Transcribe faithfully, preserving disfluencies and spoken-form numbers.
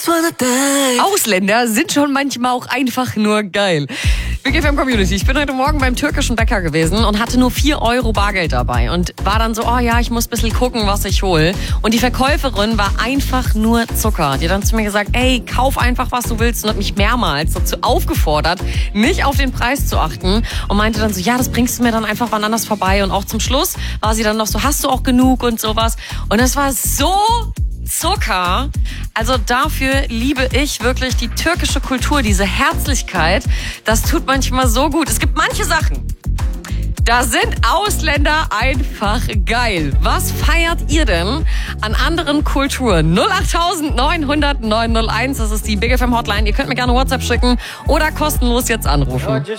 Ausländer sind schon manchmal auch einfach nur geil. Big F M Community. Ich bin heute Morgen beim türkischen Bäcker gewesen und hatte nur vier Euro Bargeld dabei und war dann so, oh ja, ich muss ein bisschen gucken, was ich hole. Und die Verkäuferin war einfach nur Zucker. Die hat dann zu mir gesagt, ey, kauf einfach, was du willst, und hat mich mehrmals dazu aufgefordert, nicht auf den Preis zu achten, und meinte dann so, ja, das bringst du mir dann einfach wann anders vorbei. Und auch zum Schluss war sie dann noch so, hast du auch genug und sowas. Und das war so Zucker. Also dafür liebe ich wirklich die türkische Kultur, diese Herzlichkeit. Das tut manchmal so gut. Es gibt manche Sachen, da sind Ausländer einfach geil. Was feiert ihr denn an anderen Kulturen? null acht neun null null neun null eins, das ist die Big F M Hotline. Ihr könnt mir gerne WhatsApp schicken oder kostenlos jetzt anrufen.